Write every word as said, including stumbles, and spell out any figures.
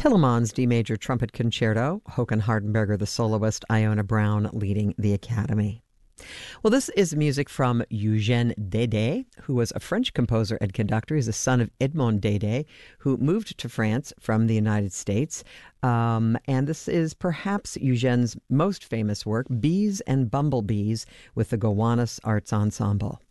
Tillemans D major trumpet concerto, Håkan Hardenberger the soloist, Iona Brown leading the Academy. Well, this is music from Eugène Dédé, who was a French composer and conductor. He's the son of Edmond Dédé, who moved to France from the United States. Um, and this is perhaps Eugène's most famous work, Bees and Bumblebees, with the Gowanus Arts Ensemble.